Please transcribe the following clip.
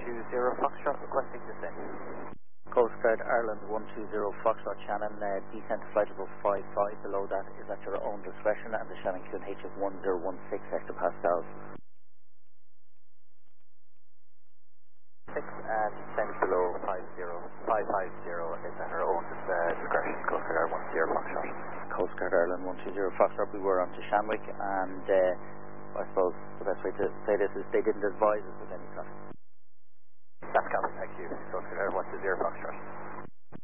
Foxtrot requesting descent. Coast Guard Ireland 120 Foxtrot Shannon, descent to flight level 55. Below that is at your own discretion, and the Shannon QNH is 1016 hectopascals. 6 and descent below 550 is at our own discretion. Coast Guard Ireland 10 Foxtrot. Coast Guard Ireland 120 Foxtrot, we were on to Shanwick, and I suppose the best way to say this is they didn't advise us of any traffic. That's coming, thank you. Coast Guard Ireland 10 Foxtrot.